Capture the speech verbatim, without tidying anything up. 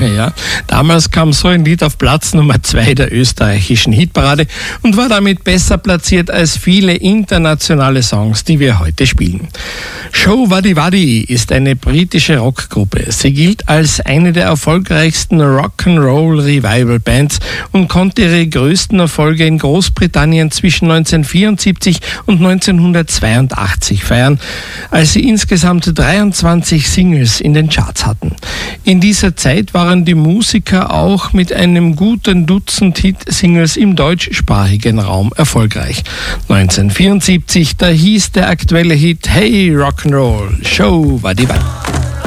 Ja, damals kam so ein Lied auf Platz Nummer zwei der österreichischen Hitparade und war damit besser platziert als viele internationale Songs, die wir heute spielen. Sho Waddy Waddy ist eine britische Rockgruppe. Sie gilt als eine der erfolgreichsten Rock'n'Roll-Revival-Bands und konnte ihre größten Erfolge in Großbritannien zwischen neunzehnhundertvierundsiebzig und neunzehnhundertzweiundachtzig feiern, als sie insgesamt dreiundzwanzig Singles in den Charts hatten. In dieser Zeit waren die Musiker auch mit einem guten Dutzend Hit-Singles im deutschsprachigen Raum erfolgreich. neunzehnhundertvierundsiebzig, da hieß der aktuelle Hit Hey Rock'n'Roll, Sho Waddy Waddy.